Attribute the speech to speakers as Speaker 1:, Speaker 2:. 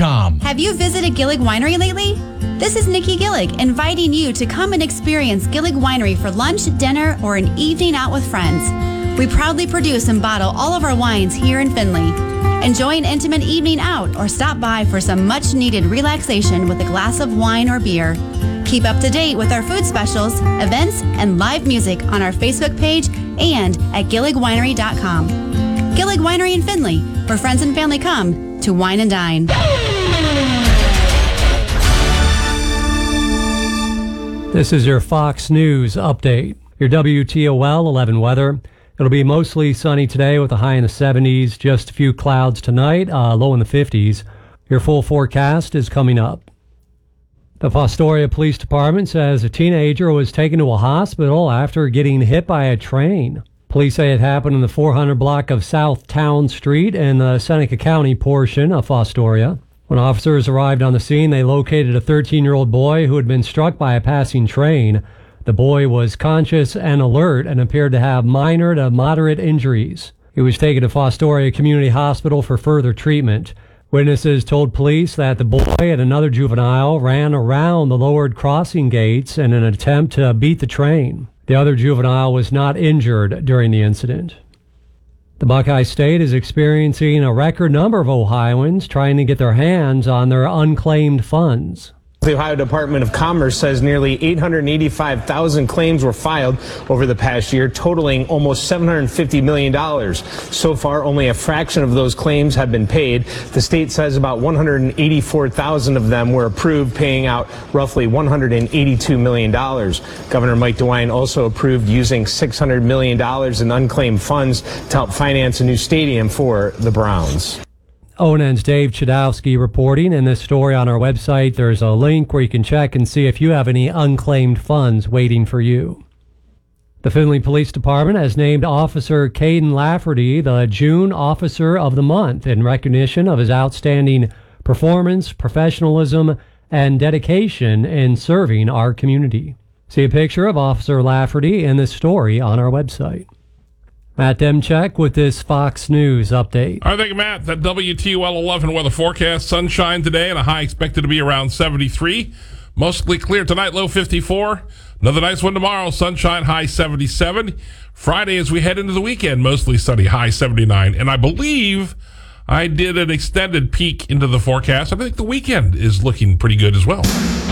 Speaker 1: GilligWinery.com.
Speaker 2: Have you visited Gillig Winery lately? This is Nikki Gillig, inviting you to come and experience Gillig Winery for lunch, dinner, or an evening out with friends. We proudly produce and bottle all of our wines here in Findlay. Enjoy an intimate evening out or stop by for some much-needed relaxation with a glass of wine or beer. Keep up to date with our food specials, events, and live music on our Facebook page and at GilligWinery.com. Gillig Winery in Findlay, where friends and family come to wine and dine.
Speaker 3: This is your Fox News update. Your WTOL 11 weather. It'll be mostly sunny today with a high in the 70s, just a few clouds tonight, low in the 50s. Your full forecast is coming up. The Fostoria Police Department says a teenager was taken to a hospital after getting hit by a train. Police say it happened in the 400 block of South Town Street in the Seneca County portion of Fostoria. When officers arrived on the scene, they located a 13-year-old boy who had been struck by a passing train. The boy was conscious and alert and appeared to have minor to moderate injuries. He was taken to Fostoria Community Hospital for further treatment. Witnesses told police that the boy and another juvenile ran around the lowered crossing gates in an attempt to beat the train. The other juvenile was not injured during the incident. The Buckeye State is experiencing a record number of Ohioans trying to get their hands on their unclaimed funds.
Speaker 4: The Ohio Department of Commerce says nearly 885,000 claims were filed over the past year, totaling almost $750 million. So far, only a fraction of those claims have been paid. The state says about 184,000 of them were approved, paying out roughly $182 million. Governor Mike DeWine also approved using $600 million in unclaimed funds to help finance a new stadium for the Browns.
Speaker 3: ONN's Dave Chudowski reporting. In this story on our website, there's a link where you can check and see if you have any unclaimed funds waiting for you. The Findlay Police Department has named Officer Caden Lafferty the June Officer of the Month in recognition of his outstanding performance, professionalism, and dedication in serving our community. See a picture of Officer Lafferty in this story on our website. Matt Demchek with this Fox News update.
Speaker 5: All right, thank you, Matt. That WTOL 11 weather forecast. Sunshine today and a high expected to be around 73. Mostly clear tonight, low 54. Another nice one tomorrow. Sunshine, high 77. Friday as we head into the weekend, mostly sunny, high 79. And I believe I did an extended peek into the forecast. I think the weekend is looking pretty good as well.